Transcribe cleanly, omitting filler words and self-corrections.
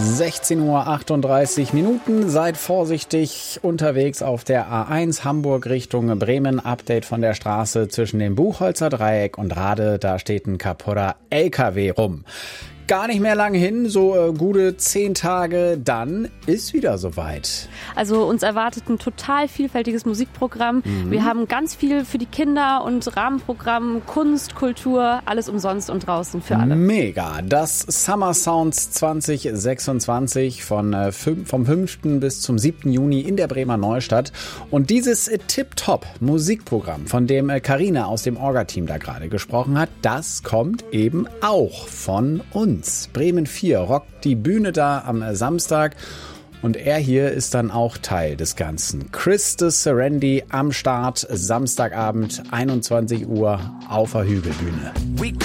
16:38 Uhr. Seid vorsichtig unterwegs auf der A1 Hamburg Richtung Bremen. Update von der Straße zwischen dem Buchholzer Dreieck und Rade. Da steht ein kaputter LKW rum. Gar nicht mehr lang hin, so gute 10 Tage, dann ist wieder soweit. Also uns erwartet ein total vielfältiges Musikprogramm. Wir haben ganz viel für die Kinder und Rahmenprogramm, Kunst, Kultur, alles umsonst und draußen für alle. Mega, das Summer Sounds 2026 vom 5. bis zum 7. Juni in der Bremer Neustadt. Und dieses Tip-Top Musikprogramm, von dem Carina aus dem Orga-Team da gerade gesprochen hat, das kommt eben auch von uns. Bremen 4 rockt die Bühne da am Samstag und er hier ist dann auch Teil des Ganzen. Chris de Serendi am Start, Samstagabend, 21 Uhr auf der Hügelbühne.